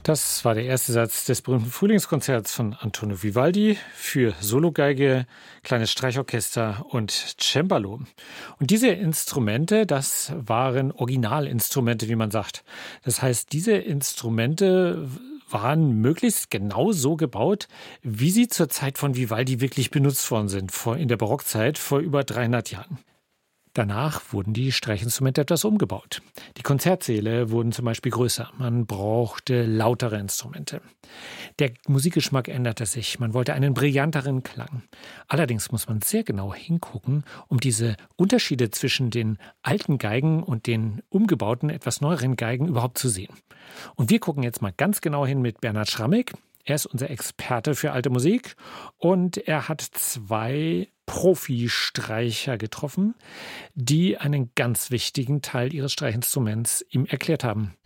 Das war der erste Satz des berühmten Frühlingskonzerts von Antonio Vivaldi für Sologeige, kleines Streichorchester und Cembalo. Und diese Instrumente, das waren Originalinstrumente, wie man sagt. Das heißt, diese Instrumente waren möglichst genau so gebaut, wie sie zur Zeit von Vivaldi wirklich benutzt worden sind, in der Barockzeit vor über 300 Jahren. Danach wurden die Streichinstrumente etwas umgebaut. Die Konzertsäle wurden zum Beispiel größer. Man brauchte lautere Instrumente. Der Musikgeschmack änderte sich. Man wollte einen brillanteren Klang. Allerdings muss man sehr genau hingucken, um diese Unterschiede zwischen den alten Geigen und den umgebauten, etwas neueren Geigen überhaupt zu sehen. Und wir gucken jetzt mal ganz genau hin mit Bernhard Schrammick. Er ist unser Experte für alte Musik und er hat 2 Profi-Streicher getroffen, die einen ganz wichtigen Teil ihres Streichinstruments ihm erklärt haben.